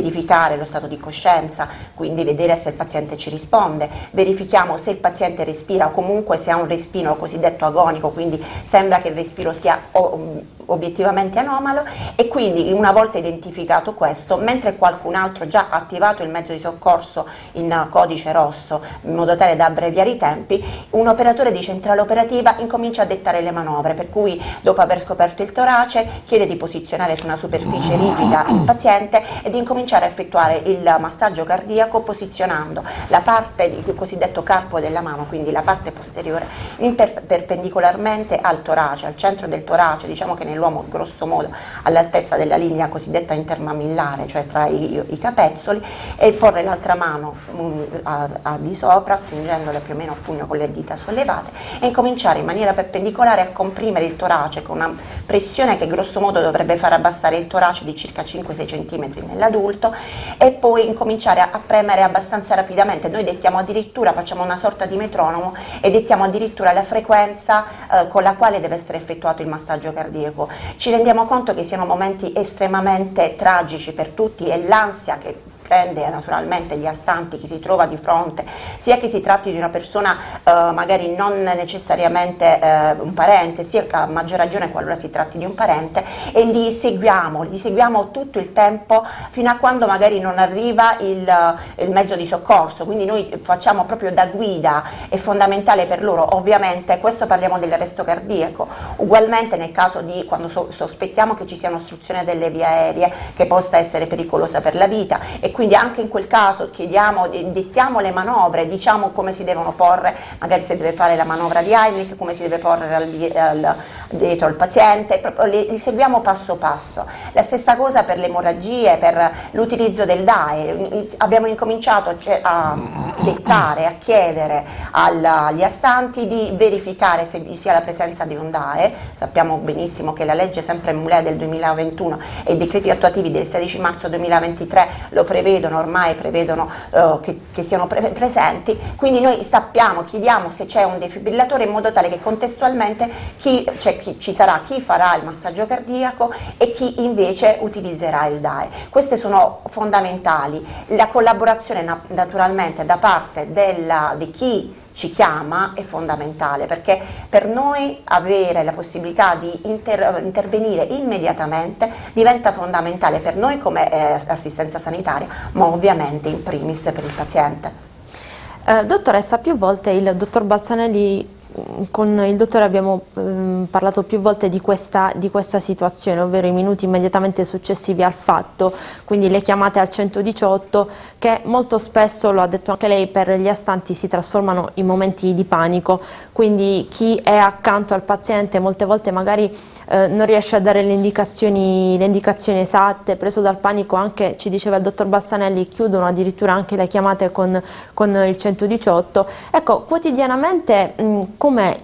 verificare lo stato di coscienza, quindi vedere se il paziente ci risponde, verifichiamo se il paziente respira o comunque se ha un respiro cosiddetto agonico, quindi sembra che il respiro sia obiettivamente anomalo, e quindi una volta identificato questo, mentre qualcun altro già ha attivato il mezzo di soccorso in codice rosso in modo tale da abbreviare i tempi, un operatore di centrale operativa incomincia a dettare le manovre, per cui dopo aver scoperto il torace chiede di posizionare su una superficie rigida il paziente e di incominciare a effettuare il massaggio cardiaco posizionando la parte del cosiddetto carpo della mano, quindi la parte posteriore, perpendicolarmente al torace, al centro del torace, diciamo che nell'uomo grosso modo all'altezza della linea cosiddetta intermammillare, cioè tra i capezzoli, e porre l'altra mano di sopra, stringendole più o meno a pugno con le dita sollevate, e incominciare in maniera perpendicolare a comprimere il torace con una pressione che grosso modo dovrebbe far abbassare il torace di circa 5-6 cm nell'adulto, e poi incominciare a premere abbastanza rapidamente. Noi dettiamo addirittura, facciamo una sorta di metronomo e dettiamo addirittura la frequenza con la quale deve essere effettuato il massaggio cardiaco. Ci rendiamo conto che siano momenti estremamente tragici per tutti, e l'ansia che prende naturalmente gli astanti, chi si trova di fronte, sia che si tratti di una persona magari non necessariamente un parente, sia a maggior ragione qualora si tratti di un parente, e li seguiamo tutto il tempo fino a quando magari non arriva il mezzo di soccorso, quindi noi facciamo proprio da guida, è fondamentale per loro. Ovviamente questo parliamo dell'arresto cardiaco, ugualmente nel caso di quando sospettiamo che ci sia un'ostruzione delle vie aeree che possa essere pericolosa per la vita, e quindi anche in quel caso dettiamo le manovre, diciamo come si devono porre, magari se deve fare la manovra di Heimlich, come si deve porre dietro il paziente, li seguiamo passo passo. La stessa cosa per le emorragie, per l'utilizzo del DAE, abbiamo incominciato a dettare, a chiedere agli astanti di verificare se vi sia la presenza di un DAE. Sappiamo benissimo che la legge sempre MULE del 2021 e i decreti attuativi del 16 marzo 2023 lo ormai prevedono che siano presenti, quindi noi chiediamo se c'è un defibrillatore, in modo tale che contestualmente ci sarà chi farà il massaggio cardiaco e chi invece utilizzerà il DAE. Queste sono fondamentali. La collaborazione naturalmente da parte di chi ci chiama è fondamentale, perché per noi avere la possibilità di intervenire immediatamente diventa fondamentale per noi come assistenza sanitaria, ma ovviamente in primis per il paziente. Dottoressa, più volte il dottor Balzanelli, con il dottore abbiamo parlato più volte di questa situazione, ovvero i minuti immediatamente successivi al fatto, quindi le chiamate al 118, che molto spesso, lo ha detto anche lei, per gli astanti si trasformano in momenti di panico, quindi chi è accanto al paziente molte volte magari non riesce a dare le indicazioni esatte, preso dal panico, anche, ci diceva il dottor Balzanelli, chiudono addirittura anche le chiamate con il 118. Ecco, quotidianamente com'è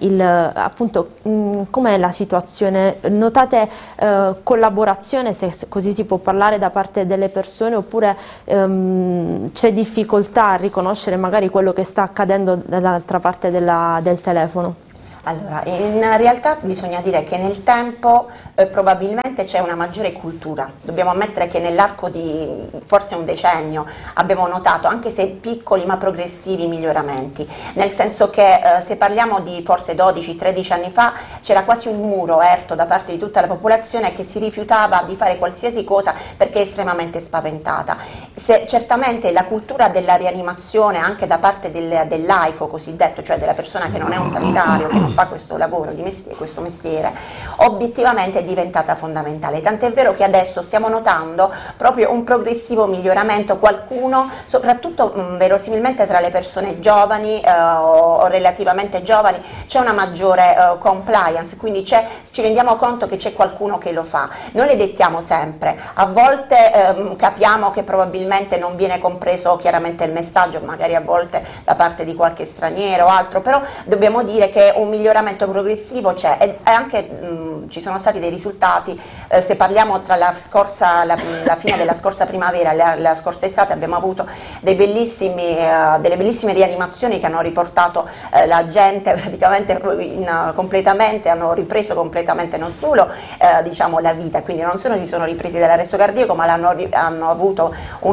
la situazione? Notate collaborazione, se così si può parlare, da parte delle persone, oppure c'è difficoltà a riconoscere magari quello che sta accadendo dall'altra parte del telefono? Allora, in realtà bisogna dire che nel tempo probabilmente c'è una maggiore cultura. Dobbiamo ammettere che nell'arco di forse un decennio abbiamo notato, anche se piccoli ma progressivi, miglioramenti, nel senso che se parliamo di forse 12-13 anni fa c'era quasi un muro erto da parte di tutta la popolazione che si rifiutava di fare qualsiasi cosa perché estremamente spaventata. Certamente la cultura della rianimazione anche da parte del laico cosiddetto, cioè della persona che non è un sanitario, che non fa questo lavoro di mestiere, questo mestiere, obiettivamente è diventata fondamentale, tant'è vero che adesso stiamo notando proprio un progressivo miglioramento. Qualcuno, soprattutto verosimilmente tra le persone giovani o relativamente giovani, c'è una maggiore compliance, quindi ci rendiamo conto che c'è qualcuno che lo fa. Noi le dettiamo sempre, a volte capiamo che probabilmente non viene compreso chiaramente il messaggio, magari a volte da parte di qualche straniero o altro, però dobbiamo dire che un miglioramento progressivo c'è, e anche ci sono stati dei risultati. Se parliamo tra la fine della scorsa primavera e la scorsa estate, abbiamo avuto delle bellissime rianimazioni che hanno riportato la gente praticamente completamente, hanno ripreso completamente non solo diciamo la vita, quindi non solo si sono ripresi dall'arresto cardiaco, ma hanno avuto